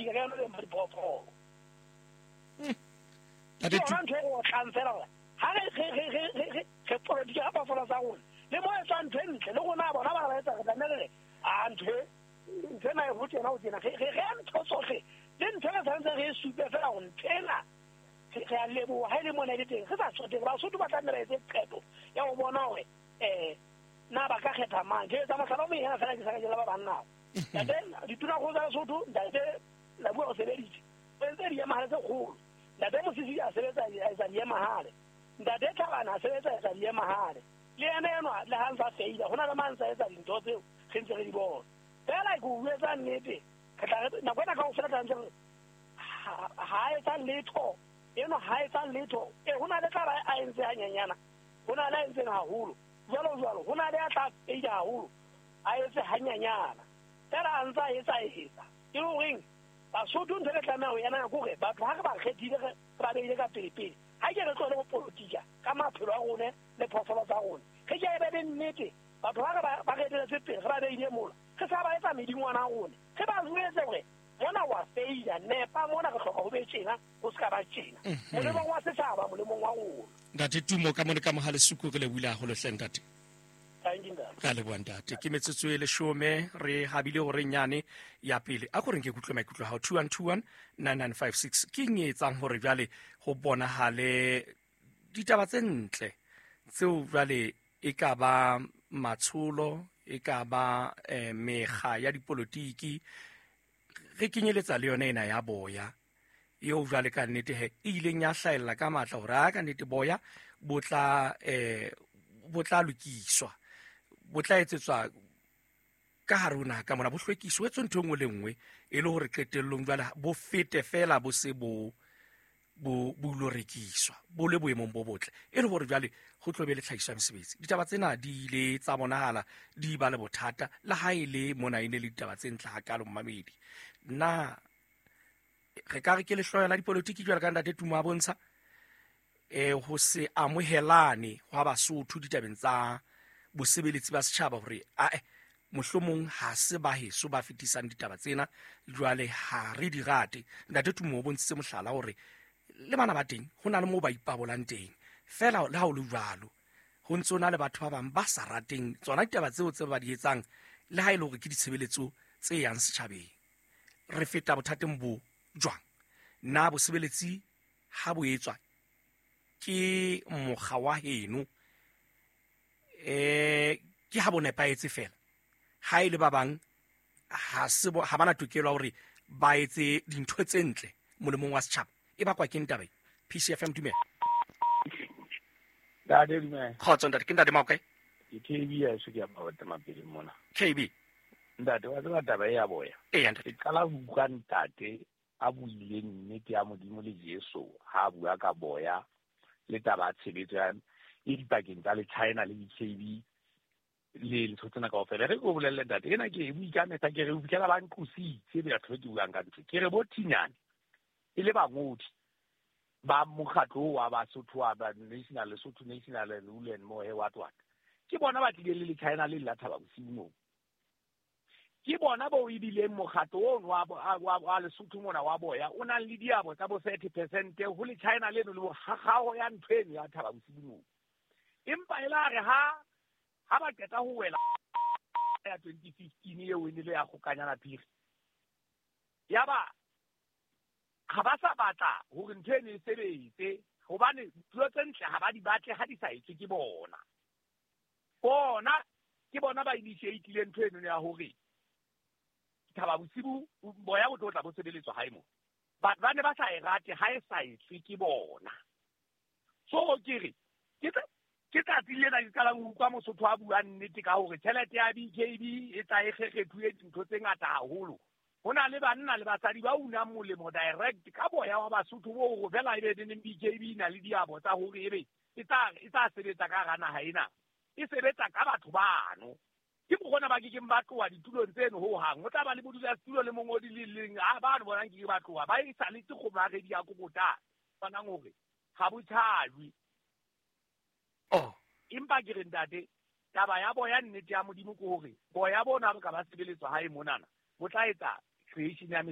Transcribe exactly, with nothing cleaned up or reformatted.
politika ka yona le diphoofolo That ke yona ntho e go tlansela gore ha re ge politika ya phoofolo tsa rona le mo e tswa ntho e ntle le gona bona ba ba etsa re tlamelele a ntho ntho ena e go tjena o tjena ge ntho tsohle le ntho e tshwanetse re supe fela go ntena ge a leboha ha ile mona le teng ge sa tsote ba sotho ba tlamela etse qeto ya go bona gore eh na ba ka kgetha mang ke tsa masala mo yana fela ke sa ke la ba banna ya teng dituna go tsa sotho ntate la bua go sebeditse pentse di ya mahale tse kgolo ntate mosisi a sebetsa a etsa di ya mahale ntate tlhabana a sebetsa a etsa di ya mahale le ene eno le ha ntsa feila gona le mantsa etsa dintho tseo ge ntse re di bona fela go uetsa nnete nako ena ka go fela tantse ha etsa letho eno ha etsa letho e gona le tla a entse hanyanyana gona le entse haholo jalo jalo gona le a tla feila haholo a etse hanyanyana fela a ntsa etsa etsa e le reng basotho ntse re tlameha go yana gore batho ha re ba kgethile re ba beile ka pelepele ha ke re tlole go politika ka maphelo a rone le phoofolo tsa rone ge ke e be le nnete batho ha ba reteletse pele ge ba beile mola ge sa ba etsa medingwana a rone ge ba buetse gore mona wa feila nepa mona re tlhoka go be tjena go se ka ba tjena molemong wa setšhaba molemong wa rona ntate Tumo ka mone ka mogale suku re le bula go le hlendate ka le bontate ke metsotso e leshome re habile gore nyane ya pele a gore ke kutlwe maikutlo ha two one two one nine nine five six ke nyetsang gore jale go bonagale ditaba tse ntle tseo jale e ka ba matsholo e ka ba mekga ya dipolotiki re kenyeletsa le yona ena ya boya yo jale ka nnete he e ileng ya hlaela ka matla gore a ka nnete boya botla eh botla lokiswa botla etsetswa ka haruna ka mona bo hlwekiso etso ntho ngwe le ngwe e le gore qetellong jale bo fete fela bo se bo bo bo rekiswa bo le boemong bo botle e le gore jale go tlobe le tlhagiso ya mesebetsi ditaba tsena di ile tsa bonagala di ba le bothata la ha ile mona ine le ditaba tse ntla ka lo mmamedi na re ka re ke le hloya la dipolotiki jwale ka ntate Tuma bontsha e ho se amohelane wa Basotho ditabeng tsa bosebeletsi ba setšhaba hore a e mohlomong ha se ba heso ba fetisang ditaba tsena jwale ha re di rate ntate Tuma o bontse mohlala hore le bana ba teng hona le mo ba ipabolang teng fela le ha o le jwalo ho ntsona le batho ba bang ba sa rateng tsona ditaba tseo tse ba di etsang le ha ile hore ke ditshebeletso tse yang setšhabeng re feta bothateng bo jwang na bosebeletsi ha bo etswa ke mokga wa heno eh ke ha bo nepaetse fela ha ile ba bang ha se ha bana tokelo hore ba etse dintho tse ntle molemong wa setšhaba e ba kwa ke ntabe P C F M Dumela da de me khotso ntate ke ntate ma okay K B ya se ke ba bata mapele mona K B ntate wa tsaba taba ya boya e ya ntate kala buka ntate a buile nnete ya modimo le Jesu ha bua ka boya le taba tshebetso ya e dipakeng tsa le China le K B le le tsotsena ka ofela re go bolelle ntate ena ke bua ka meta ke re o bukela ba nkusi se be batho ke buang ka ntse ke re bothinyane e le bangodi ba mokgatlo wa Basotho wa ba National Lesotho National Rule and More what what ke bona ba tlile le China le la thaba bosimo ke bona bo e bile mokgatlo wa wa Lesotho mona wa boya o na le diabo tsa bo thirty percent ho le China le no le gagago ya ntweng ya thaba bosimo empa ela re ha ha ba keta ho wela ya twenty fifteen e winile ya go kanyana phiri ya ba ga ba sa batla hore ntho ene e sebetse hobane tulo tse ntle ha ba di batle ha di sa etse ke bona bona ke bona ba initiate le ntho ene ya hore thaba bosibu boya bo tla bo sebeletswa ha imo ba ba ne ba sa e rate ha e sa etse ke bona so ke re ke ke tla tsile na ka la go kwa Mosotho a bua nnete ka hore tšhelete ya B K B e tsa e gekgethuwe dintho tse ngata haholo hona le banna le basadi ba una molemo direct ka boya wa Basotho bo go fela e be le B K B na le diabo tsa hore ebe e tsa e tsa sebetsa ka gana ha ena e sebetsa ka batho bano ke bona ba ke ke mbatloa ditulong tseno ho hang o tla ba le bodula tulo le mongodi le leng a ba bona ke batloa ba e sa le tse go magedi ya go bota bana ngore ha bo tshajwe oh impa ke re ntate taba ya boya nnete ya modimo ko hore boya bona ba ka ba sebeletswa ha e monana bo tla etsa creation ya